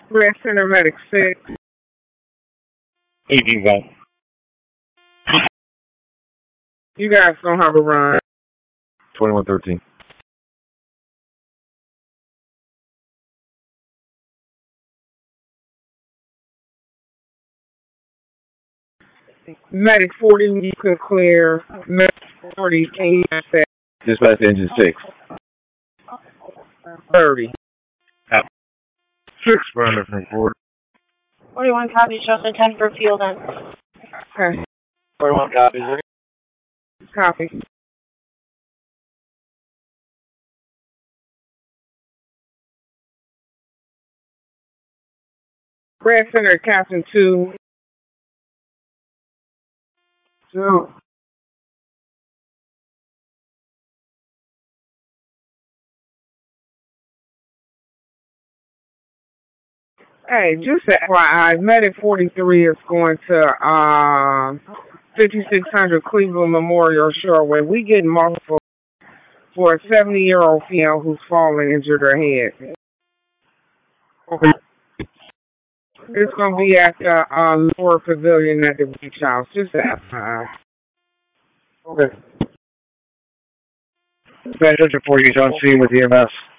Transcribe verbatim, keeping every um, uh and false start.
Red Center Medic six. eighty-one. You guys don't have a run. twenty-one thirteen. Medic forty, you could clear. Medic forty, can you say Dispatch engine six. thirty? Out. Six runner from quarter. forty-one copies, Justin ten for field end. Okay, forty-one copies. copy. Red Center Captain two. Two. Hey, just F Y I, Medic forty-three is going to uh, fifty-six hundred Cleveland Memorial Shoreway. We get multiple for a seventy-year-old female who's fallen and injured her head. Okay. It's going to be at the uh, lower pavilion at the beach house. Just F Y I. Okay. Dispatch engine four, he's on scene with E M S.